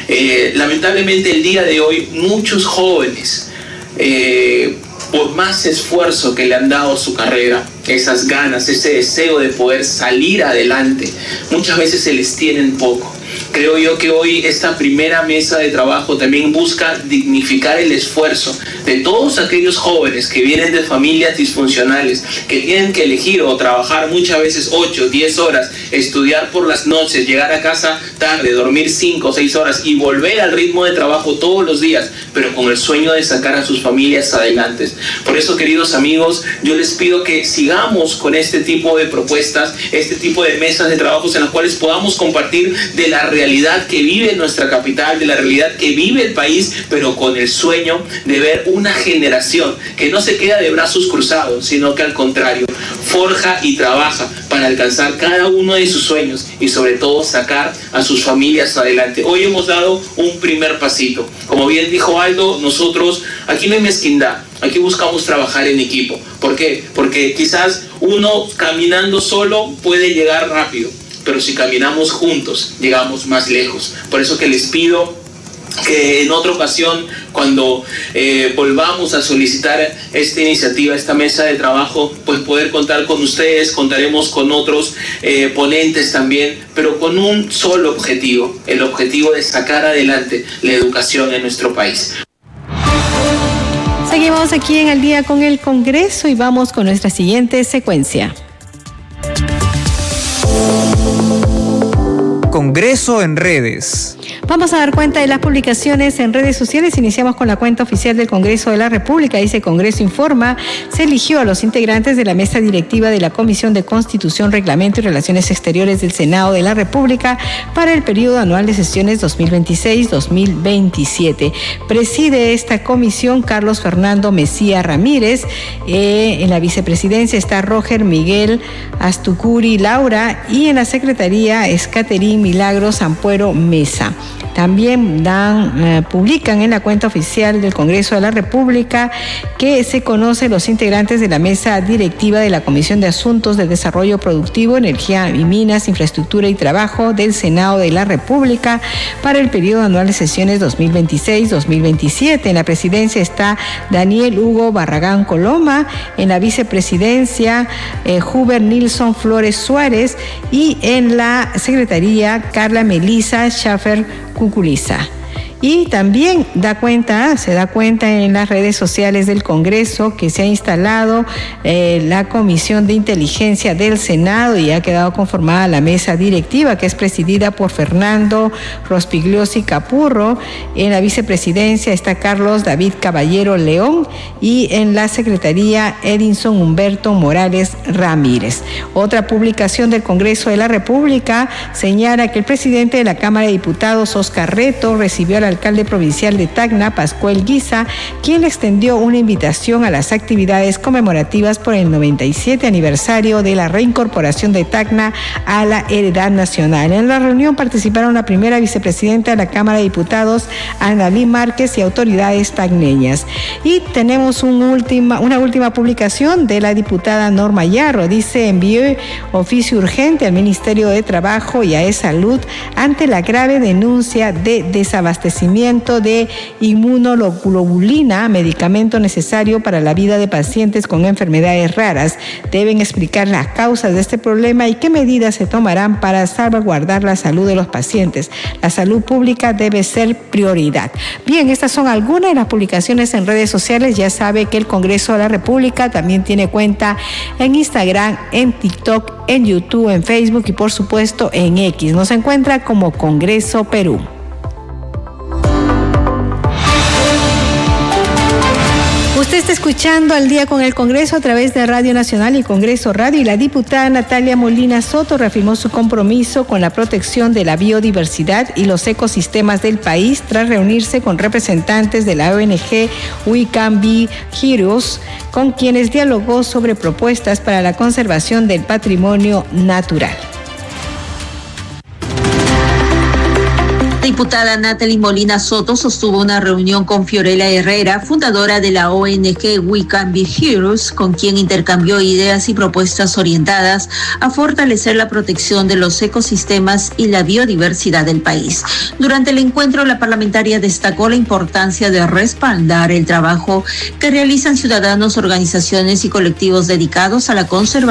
Lamentablemente el día de hoy muchos jóvenes, por más esfuerzo que le han dado a su carrera, esas ganas, ese deseo de poder salir adelante, muchas veces se les tienen poco. Creo yo que hoy esta primera mesa de trabajo también busca dignificar el esfuerzo de todos aquellos jóvenes que vienen de familias disfuncionales, que tienen que elegir o trabajar muchas veces 8, 10 horas, estudiar por las noches, llegar a casa tarde, dormir 5 o 6 horas y volver al ritmo de trabajo todos los días, pero con el sueño de sacar a sus familias adelante. Por eso, queridos amigos, yo les pido que sigamos con este tipo de propuestas, este tipo de mesas de trabajos en las cuales podamos compartir de la realidad que vive nuestra capital, de la realidad que vive el país, pero con el sueño de ver una generación que no se queda de brazos cruzados, sino que al contrario, forja y trabaja para alcanzar cada uno de sus sueños y sobre todo sacar a sus familias adelante. Hoy hemos dado un primer pasito. Como bien dijo Aldo, nosotros aquí no hay mezquindad, aquí buscamos trabajar en equipo. ¿Por qué? Porque quizás uno caminando solo puede llegar rápido, pero si caminamos juntos, llegamos más lejos. Por eso que les pido que en otra ocasión, cuando volvamos a solicitar esta iniciativa, esta mesa de trabajo, pues poder contar con ustedes, contaremos con otros ponentes también, pero con un solo objetivo, el objetivo de sacar adelante la educación en nuestro país. Seguimos aquí en Al Día con el Congreso y vamos con nuestra siguiente secuencia. Congreso en redes. Vamos a dar cuenta de las publicaciones en redes sociales. Iniciamos con la cuenta oficial del Congreso de la República. Dice: Congreso informa, se eligió a los integrantes de la mesa directiva de la Comisión de Constitución, Reglamento y Relaciones Exteriores del Senado de la República para el periodo anual de sesiones 2026-2027. Preside esta comisión Carlos Fernando Mesía Ramírez. En la vicepresidencia está Roger Miguel Astucuri Laura y en la secretaría es Caterín Milagros Ampuero Mesa. También publican en la cuenta oficial del Congreso de la República que se conocen los integrantes de la mesa directiva de la Comisión de Asuntos de Desarrollo Productivo, Energía y Minas, Infraestructura y Trabajo del Senado de la República para el periodo anual de sesiones 2026-2027. En la presidencia está Daniel Hugo Barragán Coloma, en la vicepresidencia Huber Nilsson Flores Suárez y en la secretaría Carla Melisa Schaffer Cuculiza. Y también se da cuenta en las redes sociales del Congreso que se ha instalado la Comisión de Inteligencia del Senado y ha quedado conformada la mesa directiva, que es presidida por Fernando Rospigliosi Capurro. En la vicepresidencia está Carlos David Caballero León y en la secretaría Edinson Humberto Morales Ramírez. Otra publicación del Congreso de la República señala que el presidente de la Cámara de Diputados, Oscar Reto, recibió al alcalde provincial de Tacna, Pascual Guiza, quien le extendió una invitación a las actividades conmemorativas por el 97 aniversario de la reincorporación de Tacna a la heredad nacional. En la reunión participaron la primera vicepresidenta de la Cámara de Diputados, Annalí Márquez, y autoridades tacneñas. Y tenemos una última publicación de la diputada Norma Yarro. Dice: envió oficio urgente al Ministerio de Trabajo y a E-Salud ante la grave denuncia de desabastecimiento de inmunoglobulina, medicamento necesario para la vida de pacientes con enfermedades raras. Deben explicar las causas de este problema y qué medidas se tomarán para salvaguardar la salud de los pacientes. La salud pública debe ser prioridad. Bien, estas son algunas de las publicaciones en redes sociales. Ya sabe que el Congreso de la República también tiene cuenta en Instagram, en TikTok, en YouTube, en Facebook y por supuesto en X. Nos encuentra como Congreso Perú. Usted está escuchando Al Día con el Congreso a través de Radio Nacional y Congreso Radio, y la diputada Natalia Molina Soto reafirmó su compromiso con la protección de la biodiversidad y los ecosistemas del país tras reunirse con representantes de la ONG We Can Be Heroes, con quienes dialogó sobre propuestas para la conservación del patrimonio natural. La diputada Natalie Molina Soto sostuvo una reunión con Fiorella Herrera, fundadora de la ONG We Can Be Heroes, con quien intercambió ideas y propuestas orientadas a fortalecer la protección de los ecosistemas y la biodiversidad del país. Durante el encuentro, la parlamentaria destacó la importancia de respaldar el trabajo que realizan ciudadanos, organizaciones y colectivos dedicados a la conservación